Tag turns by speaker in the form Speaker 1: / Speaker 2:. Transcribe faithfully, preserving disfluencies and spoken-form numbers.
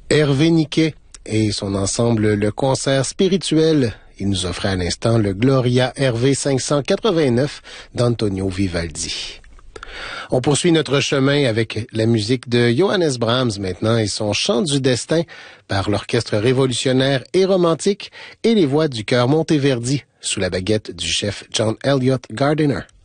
Speaker 1: Hervé Niquet et son ensemble Le Concert Spirituel. Il nous offrait à l'instant le Gloria R V cinq cent quatre-vingt-neuf d'Antonio Vivaldi. On poursuit notre chemin avec la musique de Johannes Brahms maintenant et son Chant du destin par l'orchestre révolutionnaire et romantique et les voix du chœur Monteverdi sous la baguette du chef John Elliott Gardiner.